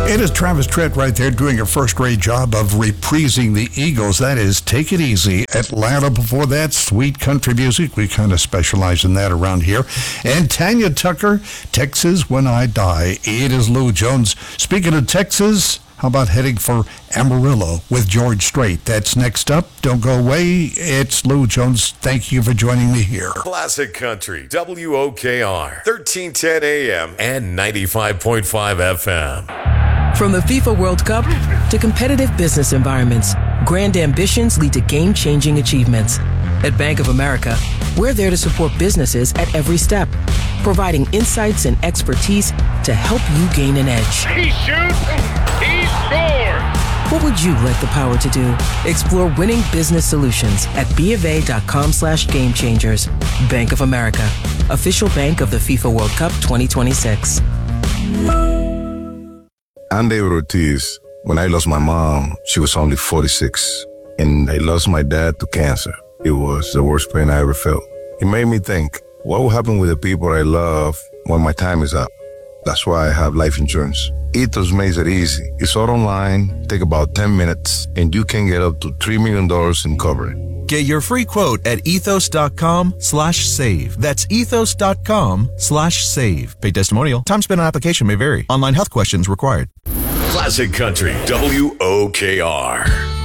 It is Travis Tritt right there doing a first-rate job of reprising the Eagles. That is Take It Easy. Atlanta before that, sweet country music. We kind of specialize in that around here. And Tanya Tucker, Texas When I Die. It is Lou Jones. Speaking of Texas, how about heading for Amarillo with George Strait? That's next up. Don't go away. It's Lou Jones. Thank you for joining me here. Classic Country, WOKR, 1310 AM and 95.5 FM. From the FIFA World Cup to competitive business environments, grand ambitions lead to game-changing achievements. At Bank of America, we're there to support businesses at every step, providing insights and expertise to help you gain an edge. He shoots, he scores! What would you like the power to do? Explore winning business solutions at BofA.com/gamechangers. Bank of America, official bank of the FIFA World Cup 2026. I'm David Ortiz. When I lost my mom, she was only 46, and I lost my dad to cancer. It was the worst pain I ever felt. It made me think, what will happen with the people I love when my time is up? That's why I have life insurance. Ethos makes it easy. It's all online, take about 10 minutes, and you can get up to $3 million in coverage. Get your free quote at ethos.com/save. That's ethos.com/save. Paid testimonial. Time spent on application may vary. Online health questions required. Classic Country, WOKR.